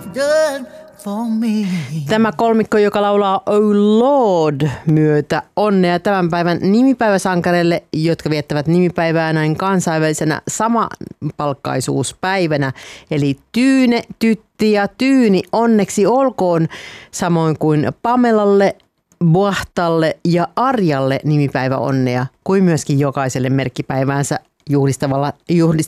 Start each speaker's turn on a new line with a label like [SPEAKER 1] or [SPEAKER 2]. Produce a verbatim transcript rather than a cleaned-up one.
[SPEAKER 1] done for me.
[SPEAKER 2] Tämä kolmikko, joka laulaa Oh Lord myötä onnea tämän päivän nimipäiväsankareille, jotka viettävät nimipäivää näin kansainvälisenä samapalkkaisuuspäivänä. Eli Tyyne, Tytti ja Tyyni onneksi olkoon, samoin kuin Pamelalle, Boahtalle ja Arjalle nimipäivä onnea, kuin myöskin jokaiselle merkkipäiväänsä juhlistavalle